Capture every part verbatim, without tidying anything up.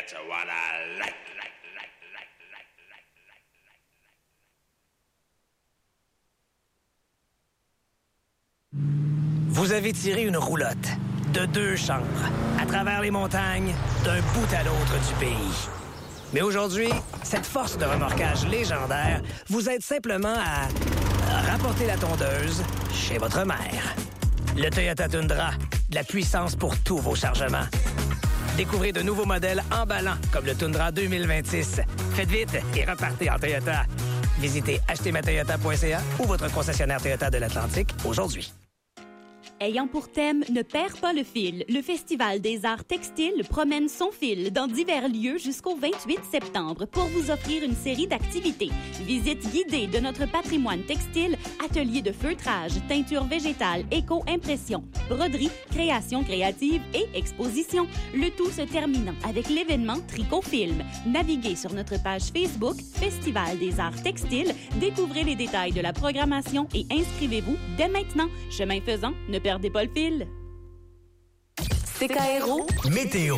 That's what I like, like, like, like, like, like, like. Vous avez tiré une roulotte de deux chambres à travers les montagnes d'un bout à l'autre du pays. Mais aujourd'hui, cette force de remorquage légendaire vous aide simplement à rapporter la tondeuse chez votre mère. Le Toyota Tundra, de la puissance pour tous vos chargements. Découvrez de nouveaux modèles emballants comme le Tundra deux mille vingt-six. Faites vite et repartez en Toyota. Visitez acheter ma toyota point c a ou votre concessionnaire Toyota de l'Atlantique aujourd'hui. Ayant pour thème « Ne perds pas le fil », le Festival des arts textiles promène son fil dans divers lieux jusqu'au vingt-huit septembre pour vous offrir une série d'activités. Visite guidée de notre patrimoine textile, ateliers de feutrage, teinture végétale, éco-impression, broderie, création créative et exposition. Le tout se terminant avec l'événement Tricot Film. Naviguez sur notre page Facebook Festival des arts textiles, découvrez les détails de la programmation et inscrivez-vous dès maintenant. Chemin faisant, ne perdez pas le fil. C K R O Météo.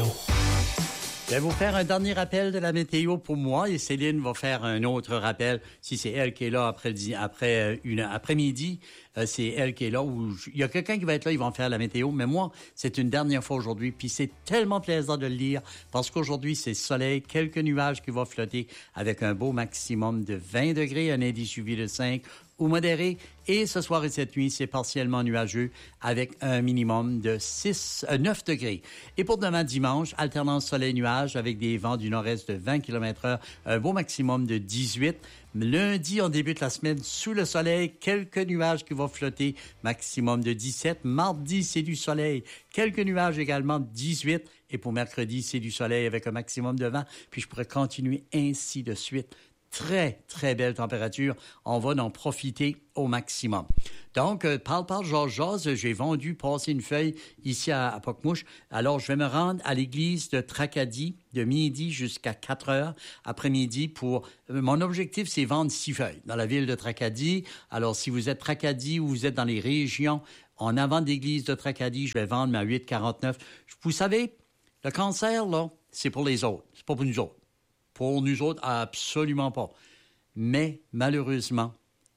Je vais vous faire un dernier rappel de la météo pour moi et Céline va faire un autre rappel si c'est elle qui est là après le, après une après-midi. Euh, c'est elle qui est là. Où je, il y a quelqu'un qui va être là, ils vont faire la météo. Mais moi, c'est une dernière fois aujourd'hui. Puis c'est tellement plaisant de le lire parce qu'aujourd'hui, c'est soleil, quelques nuages qui vont flotter avec un beau maximum de vingt degrés, un indice U V de cinq ou modéré. Et ce soir et cette nuit, c'est partiellement nuageux avec un minimum de six, euh, neuf degrés. Et pour demain dimanche, alternance soleil-nuage avec des vents du nord-est de vingt kilomètres heure, un beau maximum de dix-huit. Lundi, on débute la semaine sous le soleil, quelques nuages qui vont flotter, maximum de dix-sept. Mardi, c'est du soleil, quelques nuages également, dix-huit. Et pour mercredi, c'est du soleil avec un maximum de vingt. Puis je pourrais continuer ainsi de suite. Très, très belle température. On va en profiter au maximum. Donc, euh, parle, parle, jase, jase. J'ai vendu, passer une feuille ici à, à Pocmouche. Alors, je vais me rendre à l'église de Tracadie de midi jusqu'à quatre heures après-midi pour... Euh, mon objectif, c'est vendre six feuilles dans la ville de Tracadie. Alors, si vous êtes Tracadie ou vous êtes dans les régions en avant de l'église de Tracadie, je vais vendre ma huit quarante-neuf. Vous savez, le cancer, là, c'est pour les autres. C'est pas pour nous autres. Pour nous autres, absolument pas. Mais malheureusement,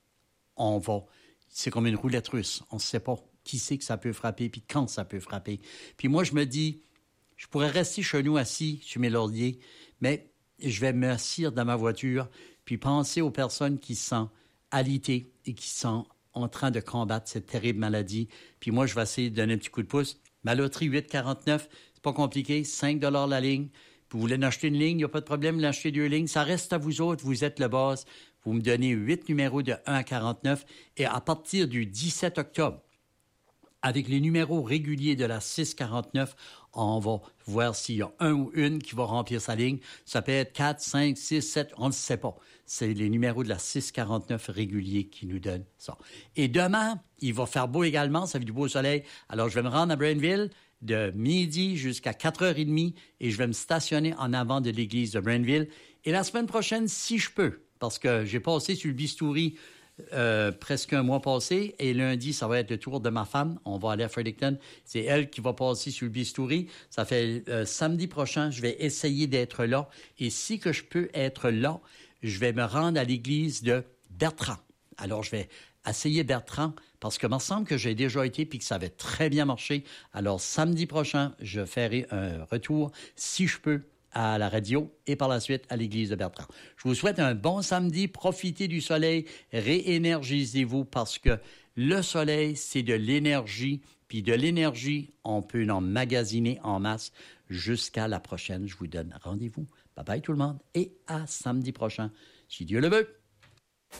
on va... C'est comme une roulette russe. On ne sait pas qui c'est que ça peut frapper puis quand ça peut frapper. Puis moi, je me dis, je pourrais rester chez nous assis sur mes lauriers, mais je vais m'asseoir dans ma voiture puis penser aux personnes qui sont alitées et qui sont en train de combattre cette terrible maladie. Puis moi, je vais essayer de donner un petit coup de pouce. Ma loterie huit quarante-neuf, c'est pas compliqué, cinq dollars la ligne. Vous voulez en acheter une ligne, il n'y a pas de problème, l'acheter deux lignes. Ça reste à vous autres, vous êtes le boss. Vous me donnez huit numéros de un à quarante-neuf et à partir du dix-sept octobre, avec les numéros réguliers de la six quarante-neuf, on va voir s'il y a un ou une qui va remplir sa ligne. Ça peut être quatre, cinq, six, sept, on ne sait pas. C'est les numéros de la six quarante-neuf réguliers qui nous donnent ça. Et demain, il va faire beau également, ça fait du beau soleil. Alors, je vais me rendre à Blainville de midi jusqu'à quatre heures trente et je vais me stationner en avant de l'église de Blainville. Et la semaine prochaine, si je peux, parce que j'ai passé sur le bistouri euh, presque un mois passé et lundi, ça va être le tour de ma femme. On va aller à Fredericton. C'est elle qui va passer sur le bistouri. Ça fait euh, samedi prochain, je vais essayer d'être là. Et si que je peux être là, je vais me rendre à l'église de Bertrand. Alors, je vais essayer Bertrand parce que il me semble que j'ai déjà été puis que ça avait très bien marché. Alors, samedi prochain, je ferai un retour, si je peux, à la radio et par la suite à l'église de Bertrand. Je vous souhaite un bon samedi. Profitez du soleil. Réénergisez-vous parce que le soleil, c'est de l'énergie. Puis de l'énergie, on peut en magasiner en masse. Jusqu'à la prochaine, je vous donne rendez-vous. Bye bye tout le monde et à samedi prochain, si Dieu le veut.